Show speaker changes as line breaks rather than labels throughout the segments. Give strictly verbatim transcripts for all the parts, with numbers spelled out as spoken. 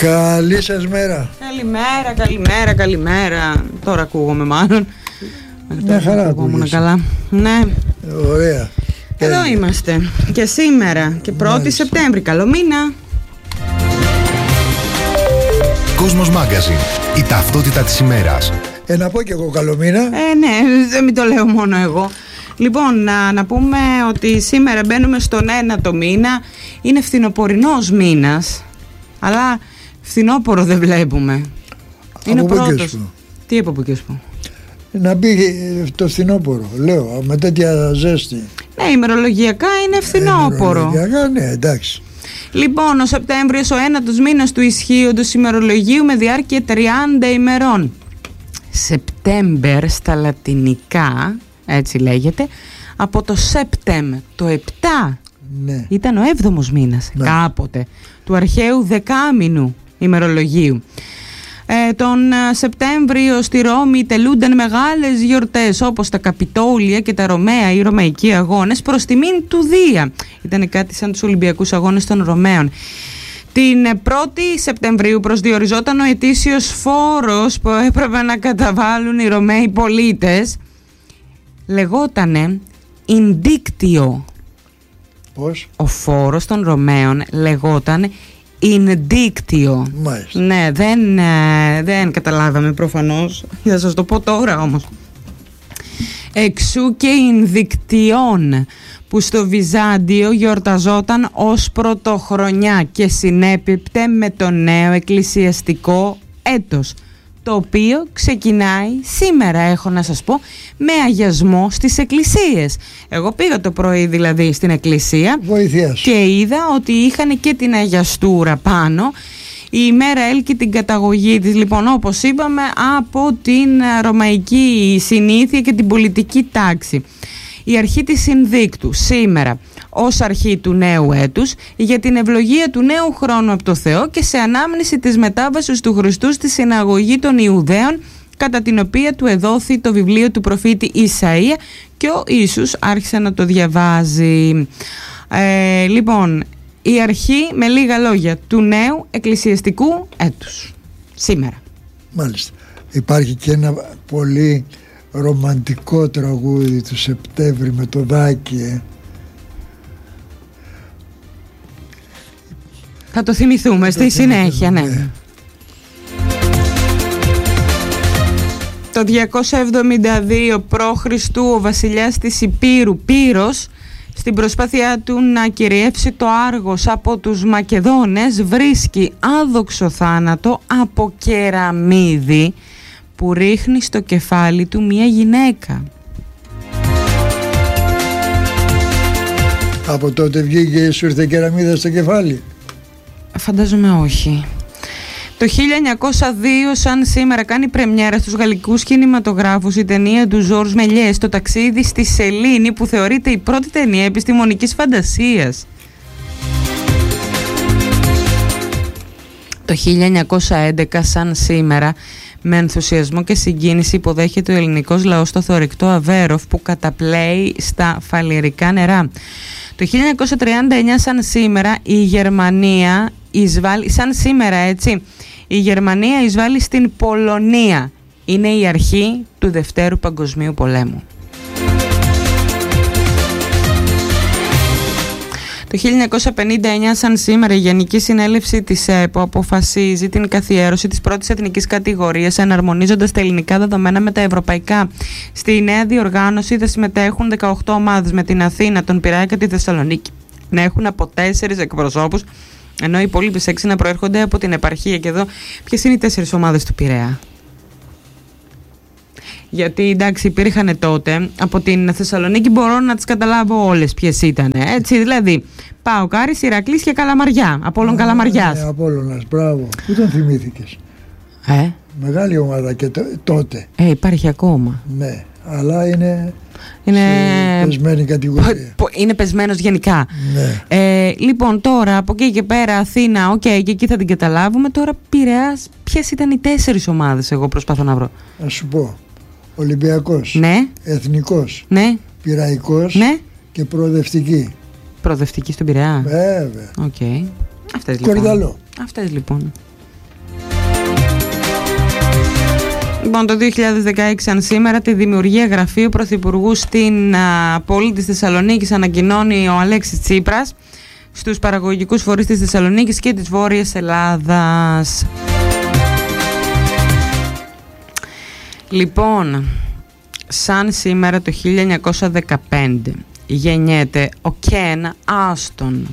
Καλή σας μέρα.
Καλημέρα, καλημέρα, καλημέρα. Τώρα ακούγομαι μάλλον.
Μια χαρά ακούγομαι.
Καλά. Ναι.
Ωραία.
Εδώ Έλη. Είμαστε και σήμερα και πρώτη Σεπτέμβρη. Καλό μήνα.
Κόσμος Μάγκαζιν. Η ταυτότητα της ημέρας.
Ε, να πω και εγώ καλό μήνα.
Ε, ναι, δεν μην το λέω μόνο εγώ. Λοιπόν, να, να πούμε ότι σήμερα μπαίνουμε στον ένατο μήνα. Είναι φθινοπορεινός μήνας, αλλά φθινόπορο δεν βλέπουμε. Είναι ο πρώτος. Τι από πού και σπου.
Να μπει το φθινόπορο, λέω, με τέτοια ζέστη.
Ναι, ημερολογιακά είναι φθινόπορο.
Ημερολογιακά, ναι, εντάξει.
Λοιπόν, ο Σεπτέμβριος, ο ένατος μήνας του ισχύοντος ημερολογίου με διάρκεια τριάντα ημερών. Σεπτέμβερ στα λατινικά, έτσι λέγεται, από το Σέπτεμ, το επτά, ναι. Ήταν ο έβδομος μήνας, ναι. Κάποτε, του αρχαίου δεκάμηνου ημερολογίου. Ε, τον ε, Σεπτέμβριο στη Ρώμη τελούνταν μεγάλες γιορτές όπως τα Καπιτόλια και τα Ρωμαία ή Ρωμαϊκοί αγώνες προς τιμήν του Δία. Ήταν κάτι σαν τους Ολυμπιακούς αγώνες των Ρωμαίων. Την πρώτη Σεπτεμβρίου προσδιοριζόταν ο ετήσιος φόρος που έπρεπε να καταβάλουν οι Ρωμαίοι πολίτες. Λεγότανε Indictio.
Πώς?
Ο φόρος των Ρωμαίων λεγόταν Indictio.
Μάλιστα.
Ναι, δεν, ε, δεν καταλάβαμε προφανώς. Θα σας το πω τώρα όμως. Εξού και Ινδικτιόν, που στο Βυζάντιο γιορταζόταν ως πρωτοχρονιά και συνέπιπτε με το νέο εκκλησιαστικό έτος, το οποίο ξεκινάει σήμερα, έχω να σας πω, με αγιασμό στις εκκλησίες. Εγώ πήγα το πρωί δηλαδή στην εκκλησία.
Βοήθειας.
Και είδα ότι είχαν και την αγιαστούρα πάνω. Η ημέρα έλκει την καταγωγή της, λοιπόν, όπως είπαμε, από την ρωμαϊκή συνήθεια και την πολιτική τάξη. Η αρχή της Συνδίκτου σήμερα ως αρχή του νέου έτους για την ευλογία του νέου χρόνου από το Θεό και σε ανάμνηση της μετάβασης του Χριστού στη συναγωγή των Ιουδαίων, κατά την οποία του εδόθη το βιβλίο του προφήτη Ισαΐα και ο Ιησούς άρχισε να το διαβάζει. Ε, λοιπόν, η αρχή, με λίγα λόγια, του νέου εκκλησιαστικού έτους σήμερα.
Μάλιστα. Υπάρχει και ένα πολύ ρομαντικό τραγούδι του Σεπτέμβρη με το Δάκη. Ε.
Θα το θυμηθούμε στη συνέχεια, ναι. ναι. Το διακόσια εβδομήντα δύο π.Χ. ο βασιλιάς της Υπήρου Πύρος, στην προσπάθειά του να κυριεύσει το Άργος από τους Μακεδόνες, βρίσκει άδοξο θάνατο από κεραμίδι που ρίχνει στο κεφάλι του μία γυναίκα.
Από τότε βγήκε, σου ήρθε κεραμίδα στο κεφάλι?
Φαντάζομαι όχι. Το χίλια εννιακόσια δύο, σαν σήμερα, κάνει πρεμιέρα στους γαλλικούς κινηματογράφους η ταινία του Ζορζ Μελιές, το ταξίδι στη Σελήνη, που θεωρείται η πρώτη ταινία επιστημονικής φαντασίας. Το χίλια εννιακόσια έντεκα, σαν σήμερα, με ενθουσιασμό και συγκίνηση υποδέχεται ο ελληνικός λαός το θωρηκτό Αβέροφ που καταπλέει στα φαλιρικά νερά. Το χίλια εννιακόσια τριάντα εννιά, σαν σήμερα, η Γερμανία εισβάλλει, σαν σήμερα έτσι, η Γερμανία εισβάλλει στην Πολωνία. Είναι η αρχή του Δευτέρου Παγκοσμίου Πολέμου. Το χίλια εννιακόσια πενήντα εννιά, σαν σήμερα, η Γενική Συνέλευση της ΕΠΟ αποφασίζει την καθιέρωση της πρώτης εθνικής κατηγορίας, εναρμονίζοντας τα ελληνικά δεδομένα με τα ευρωπαϊκά. Στη νέα διοργάνωση θα συμμετέχουν δεκαοκτώ ομάδες, με την Αθήνα, τον Πειραιά και τη Θεσσαλονίκη να έχουν από τέσσερις εκπροσώπους, ενώ οι υπόλοιπες έξι να προέρχονται από την επαρχία. Και εδώ ποιες είναι οι τέσσερις ομάδες του Πειραιά? Γιατί εντάξει, υπήρχαν τότε από την Θεσσαλονίκη, μπορώ να τις καταλάβω όλες ποιες ήταν. Έτσι, δηλαδή, ΠΑΟΚ, Άρης, Ηρακλής και Καλαμαριά. Απόλλων Καλαμαριάς.
Ναι, Απόλλωνας, μπράβο. Πού τον θυμήθηκες?
Ε?
Μεγάλη ομάδα και τότε.
Ε, υπάρχει ακόμα.
Ναι, αλλά είναι,
είναι...
σε πεσμένη κατηγορία.
Είναι πεσμένος γενικά.
Ναι.
Ε, λοιπόν, τώρα από εκεί και πέρα Αθήνα, οκ, okay, και εκεί θα την καταλάβουμε. Τώρα Πειραιάς, ποιες ήταν οι τέσσερις ομάδες? Εγώ προσπαθώ να βρω.
Να σου πω. Ολυμπιακός,
ναι.
Εθνικός,
ναι.
Πειραϊκός, ναι. Και Προοδευτική.
Προοδευτική στον Πειραιά.
Βέβαια.
Okay. Αυτές λοιπόν.
Κορυδαλό.
Αυτές λοιπόν. λοιπόν το δύο χιλιάδες δεκαέξι σαν σήμερα τη δημιουργία γραφείου πρωθυπουργού στην α, πόλη της Θεσσαλονίκης ανακοινώνει ο Αλέξης Τσίπρας στους παραγωγικούς φορείς της Θεσσαλονίκης και της Βόρειας Ελλάδας. Λοιπόν, σαν σήμερα το χίλια εννιακόσια δεκαπέντε γεννιέται ο Κεν Άστον,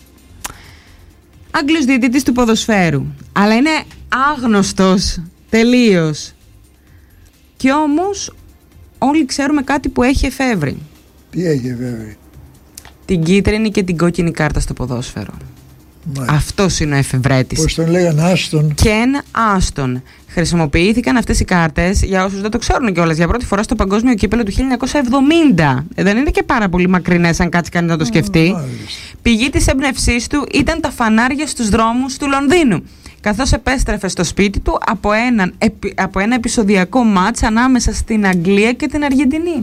Άγγλος διαιτητής του ποδοσφαίρου, αλλά είναι άγνωστος τελείως. Και όμως όλοι ξέρουμε κάτι που έχει εφεύρει.
Τι έχει εφεύρει?
Την κίτρινη και την κόκκινη κάρτα στο ποδόσφαιρο. Μάλιστα. Αυτός είναι ο εφευρέτης.
Πώς τον λέγανε? Άστον.
Κεν Άστον. Χρησιμοποιήθηκαν αυτές οι κάρτες, για όσους δεν το ξέρουν κιόλας, για πρώτη φορά στο παγκόσμιο κύπελλο του χίλια εννιακόσια εβδομήντα. Ε, δεν είναι και πάρα πολύ μακρινές αν κάτσει κανείς να το σκεφτεί. Oh, πηγή της έμπνευσής του ήταν τα φανάρια στους δρόμους του Λονδίνου, καθώς επέστρεφε στο σπίτι του από, έναν, από ένα επεισοδιακό μάτς ανάμεσα στην Αγγλία και την Αργεντινή.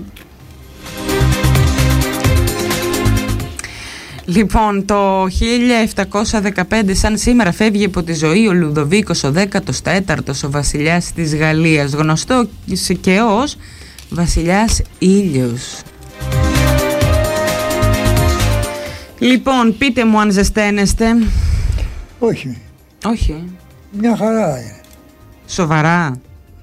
Λοιπόν, το χίλια επτακόσια δεκαπέντε σαν σήμερα φεύγει από τη ζωή ο Λουδοβίκος ο δέκατος τέταρτος, ο βασιλιάς της Γαλλίας, γνωστό και ως βασιλιάς Ήλιος. Λοιπόν, πείτε μου αν ζεσταίνεστε.
Όχι.
Όχι.
Μια χαρά είναι.
Σοβαρά.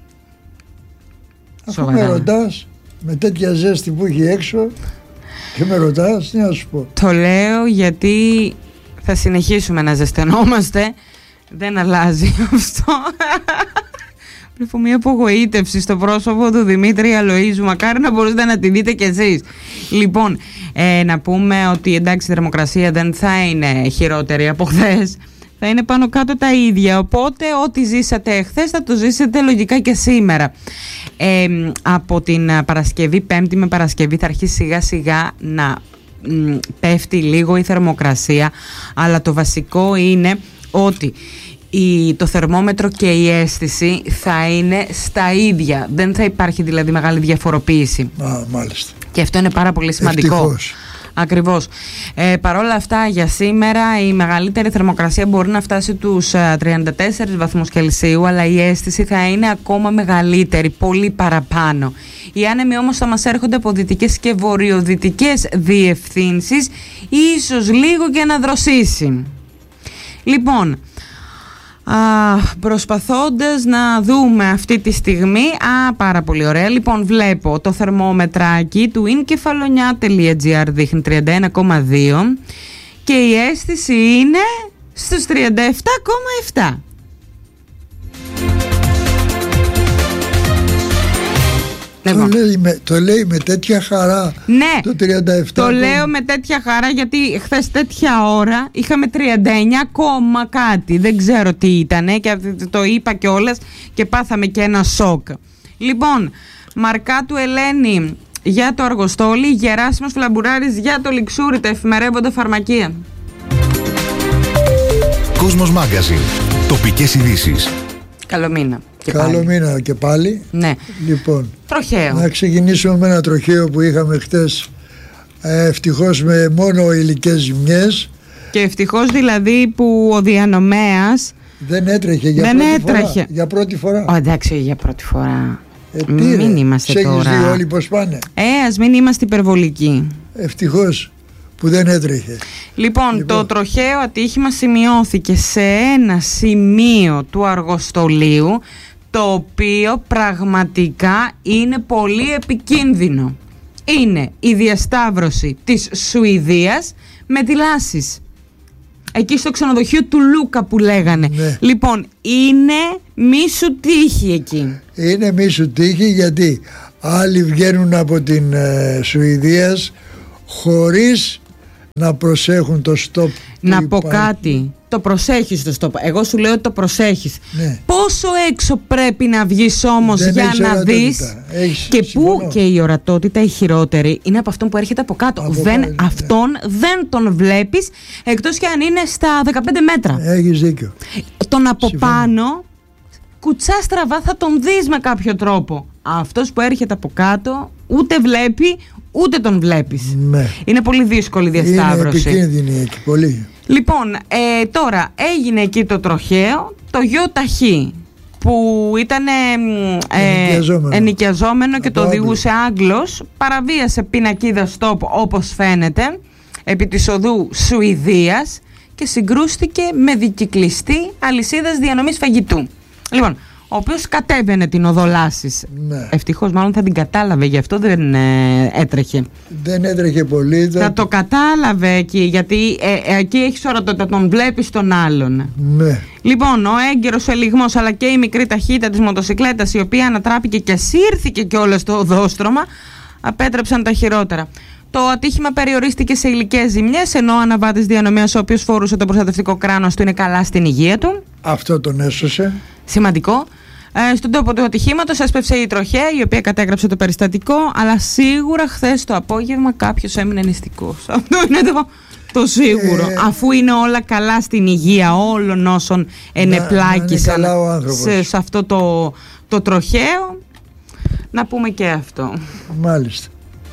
Αφού
Σοβαρά.
με ρωτάς, με τέτοια ζέστη που έχει έξω και με ρωτάς, τι να σου πω.
Το λέω γιατί θα συνεχίσουμε να ζεσθενόμαστε. Δεν αλλάζει αυτό. Βλέπω μια απογοήτευση στο πρόσωπο του Δημήτρη Αλοΐζου. Μακάρι να μπορούσατε να τη δείτε κι εσείς. Λοιπόν, ε, να πούμε ότι εντάξει η θερμοκρασία δεν θα είναι χειρότερη από χθες. Θα είναι πάνω κάτω τα ίδια. Οπότε ό,τι ζήσατε χθες θα το ζήσετε λογικά και σήμερα. Ε, από την Παρασκευή, Πέμπτη με Παρασκευή θα αρχίσει σιγά σιγά να μ, πέφτει λίγο η θερμοκρασία. Αλλά το βασικό είναι ότι η, το θερμόμετρο και η αίσθηση θα είναι στα ίδια. Δεν θα υπάρχει δηλαδή μεγάλη διαφοροποίηση.
Α, μάλιστα.
Και αυτό είναι πάρα πολύ σημαντικό.
Ευτυχώς.
Ακριβώς. Ε, Παρ' όλα αυτά για σήμερα η μεγαλύτερη θερμοκρασία μπορεί να φτάσει τους α, τριάντα τέσσερις βαθμούς Κελσίου, αλλά η αίσθηση θα είναι ακόμα μεγαλύτερη, πολύ παραπάνω. Οι άνεμοι όμως θα μας έρχονται από δυτικές και βορειοδυτικές διευθύνσεις, ίσως λίγο και να δροσίσει. Λοιπόν, Α, προσπαθώντας να δούμε αυτή τη στιγμή, α, πάρα πολύ ωραία. Λοιπόν, βλέπω το θερμόμετράκι του ίνκεφαλονιά τελεία τζι άρ δείχνει τριάντα ένα κόμμα δύο και η αίσθηση είναι στους τριάντα επτά κόμμα επτά.
Το λέει, με, το λέει με τέτοια χαρά.
Ναι,
το τριάντα επτά.
Το λέω με τέτοια χαρά γιατί χθες τέτοια ώρα είχαμε τριάντα εννιά κόμμα κάτι. Δεν ξέρω τι ήτανε και το είπα κιόλας και πάθαμε και ένα σοκ. Λοιπόν, Μαρκάτου Ελένη για το Αργοστόλι, Γεράσιμος Φλαμπουράρης για το Λιξούρι, τα εφημερεύοντα φαρμακεία.
Κόσμος Μάγκαζιν. Τοπικές ειδήσεις.
Καλό μήνα. Και
Καλό
πάλι.
μήνα και πάλι.
Ναι.
Λοιπόν,
τροχαίο.
Να ξεκινήσουμε με ένα τροχαίο που είχαμε χτες, ε, ευτυχώς με μόνο υλικές ζημιές.
Και ευτυχώς δηλαδή που ο διανομέας
δεν έτρεχε για
δεν
πρώτη
έτρεχε.
φορά. Για πρώτη φορά.
Ο, εντάξει, για πρώτη φορά.
Ε, τι
μην
ρε,
είμαστε
σε
τώρα.
έχεις δει όλοι πως πάνε.
Ε, ας μην είμαστε υπερβολικοί.
Ευτυχώς που δεν έτρεχε.
Λοιπόν,
Λοιπόν,
το τροχαίο ατύχημα σημειώθηκε σε ένα σημείο του Αργοστολίου, το οποίο πραγματικά είναι πολύ επικίνδυνο. Είναι η διασταύρωση της Σουηδίας με τη Λάσης. Εκεί στο ξενοδοχείο του Λούκα που λέγανε.
Ναι.
Λοιπόν, είναι μη σου τύχη εκεί.
Είναι μη σου τύχη γιατί άλλοι βγαίνουν από την ε, Σουηδία χωρίς να προσέχουν το stop.
Να πω κάτι. Το προσέχεις το stop. Εγώ σου λέω ότι το προσέχεις.
Ναι.
Πόσο έξω πρέπει να βγεις όμως
Δεν
για
έχεις
να
ορατότητα.
δεις.
Έχεις,
Και
συμφωνώ.
που και η ορατότητα η χειρότερη είναι από αυτόν που έρχεται από κάτω.
Από
δεν,
κάτω, ναι.
Αυτόν δεν τον βλέπεις εκτός και αν είναι στα δεκαπέντε μέτρα.
Έχεις δίκιο.
Τον από
Συμφωνώ.
πάνω κουτσά στραβά θα τον δεις με κάποιο τρόπο. Αυτός που έρχεται από κάτω ούτε βλέπει ούτε τον βλέπεις.
Ναι.
Είναι πολύ δύσκολη η διασταύρωση.
Είναι επικίνδυνη εκεί πολύ.
Λοιπόν, ε, τώρα έγινε εκεί το τροχαίο, το ΙΧ που ήταν ε, ενοικιαζόμενο και το οδηγούσε Άγγλος, παραβίασε πινακίδα stop όπως φαίνεται επί της οδού Σουηδίας και συγκρούστηκε με δικυκλιστή αλυσίδας διανομής φαγητού. Λοιπόν, ο οποίος κατέβαινε την οδό Λάσης. Ναι. Ευτυχώς μάλλον θα την κατάλαβε, γι' αυτό δεν ε, έτρεχε.
Δεν έτρεχε πολύ.
Θα το, το κατάλαβε εκεί, γιατί ε, ε, εκεί έχεις ορατότητα, τον βλέπεις τον άλλον.
Ναι.
Λοιπόν, ο έγκαιρος ελιγμός αλλά και η μικρή ταχύτητα της μοτοσικλέτας, η οποία ανατράπηκε και σύρθηκε κιόλας στο οδόστρωμα, απέτρεψαν τα χειρότερα. Το ατύχημα περιορίστηκε σε υλικές ζημιές, ενώ ο αναβάτης διανομέας, ο οποίος φορούσε το προστατευτικό κράνος του, είναι καλά στην υγεία του.
Αυτό τον έσωσε.
Σημαντικό. Ε, στον τόπο του ατυχήματος έσπευσε η τροχέα, η οποία κατέγραψε το περιστατικό, αλλά σίγουρα χθες το απόγευμα κάποιος έμεινε νηστικός. Αυτό είναι το, το σίγουρο. Ε, Αφού είναι όλα καλά στην υγεία όλων όσων ενεπλάκησαν σε, σε αυτό το, το τροχαίο, να πούμε και αυτό.
Μάλιστα.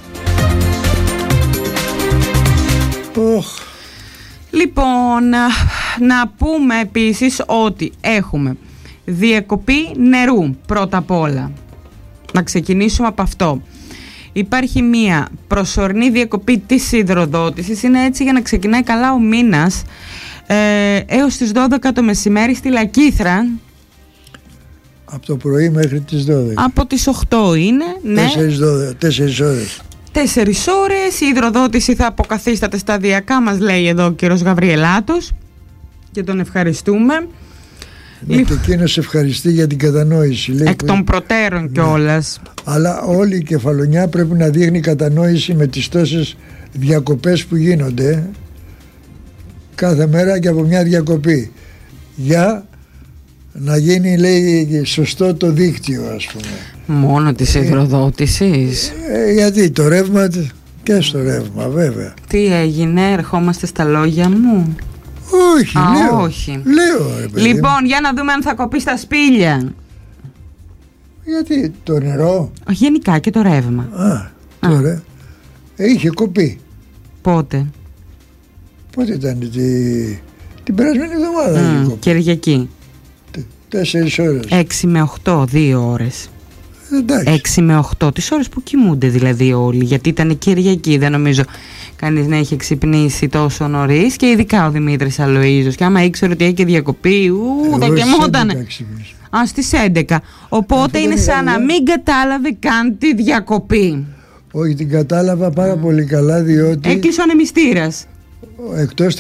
Oh.
Λοιπόν, να πούμε επίσης ότι έχουμε διακοπή νερού πρώτα απ' όλα. Να ξεκινήσουμε από αυτό. Υπάρχει μία προσωρινή διακοπή της υδροδότησης. Είναι έτσι για να ξεκινάει καλά ο μήνας, ε, έως τις δώδεκα το μεσημέρι στη Λακίθρα.
Από το πρωί μέχρι τις δώδεκα.
Από τις οκτώ είναι, ναι.
Τέσσερις ώρες.
Τέσσερις ώρες. Η υδροδότηση θα αποκαθίσταται σταδιακά, μας λέει εδώ ο κύριος Γαβριελάτος, και τον ευχαριστούμε.
Ναι, και εκείνος ευχαριστεί για την κατανόηση. Λέει,
εκ των προτέρων, ναι, κιόλας.
Αλλά όλη η Κεφαλονιά πρέπει να δείχνει κατανόηση με τις τόσες διακοπές που γίνονται κάθε μέρα και από μια διακοπή, για να γίνει, λέει, σωστό το δίκτυο, ας πούμε.
Μόνο της υδροδότησης.
Ε, γιατί το ρεύμα, και στο ρεύμα βέβαια.
Τι έγινε, ερχόμαστε στα λόγια μου?
Όχι,
Α,
λέω,
όχι.
λέω ρε παιδί.
Λοιπόν, για να δούμε αν θα κοπεί στα σπήλια.
Γιατί το νερό?
Γενικά και το ρεύμα.
Α, τώρα ε, είχε κοπεί.
Πότε?
Πότε ήταν? Τη, την περασμένη εβδομάδα.
Mm, Κυριακή.
Τέσσερις ώρες.
Έξι με οχτώ, δύο ώρες.
Εντάξει.
Έξι με οχτώ, τις ώρες που κοιμούνται δηλαδή όλοι, γιατί ήταν Κυριακή, δεν νομίζω κανείς να είχε ξυπνήσει τόσο νωρίς, και ειδικά ο Δημήτρης Αλοΐζος, και άμα ήξερε ότι έχει και ου, θα κοιμότανε. Α, στις έντεκα. Οπότε αυτό είναι σαν να μην κατάλαβε καν τη διακοπή.
Όχι, την κατάλαβα πάρα mm. πολύ καλά, διότι
έκλεισε ο ανεμιστήρας.
Εκτός